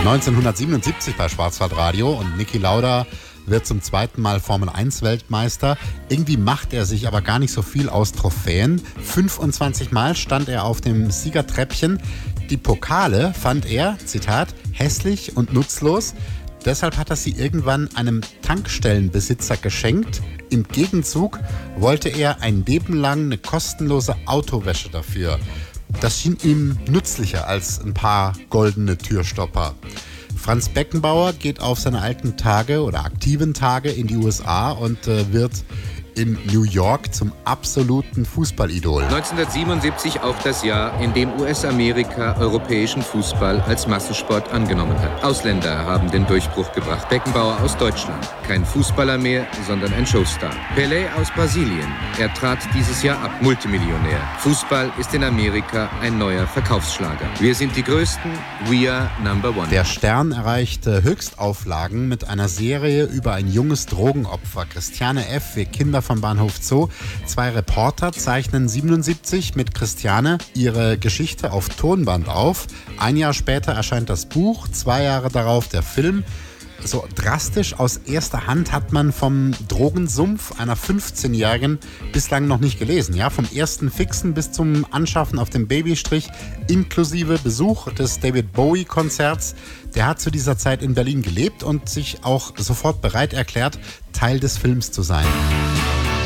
1977 bei Schwarzwaldradio und Niki Lauda wird zum zweiten Mal Formel-1-Weltmeister. Irgendwie macht er sich aber gar nicht so viel aus Trophäen. 25 Mal stand er auf dem Siegertreppchen. Die Pokale fand er, Zitat, hässlich und nutzlos. Deshalb hat er sie irgendwann einem Tankstellenbesitzer geschenkt. Im Gegenzug wollte er ein Leben lang eine kostenlose Autowäsche dafür. Das schien ihm nützlicher als ein paar goldene Türstopper. Franz Beckenbauer geht auf seine alten Tage oder aktiven Tage in die USA und wird in New York zum absoluten Fußballidol. 1977 auch das Jahr, in dem US-Amerika europäischen Fußball als Massensport angenommen hat. Ausländer haben den Durchbruch gebracht. Beckenbauer aus Deutschland, kein Fußballer mehr, sondern ein Showstar. Pelé aus Brasilien, er trat dieses Jahr ab, Multimillionär. Fußball ist in Amerika ein neuer Verkaufsschlager. Wir sind die Größten, we are number one. Der Stern erreichte Höchstauflagen mit einer Serie über ein junges Drogenopfer. Christiane F., wir Kinder vom Bahnhof Zoo. 2 Reporter zeichnen 77 mit Christiane ihre Geschichte auf Tonband auf. Ein Jahr später erscheint das Buch, 2 Jahre darauf der Film. So drastisch aus erster Hand hat man vom Drogensumpf einer 15-Jährigen bislang noch nicht gelesen. Ja, vom ersten Fixen bis zum Anschaffen auf dem Babystrich, inklusive Besuch des David Bowie-Konzerts. Der hat zu dieser Zeit in Berlin gelebt und sich auch sofort bereit erklärt, Teil des Films zu sein.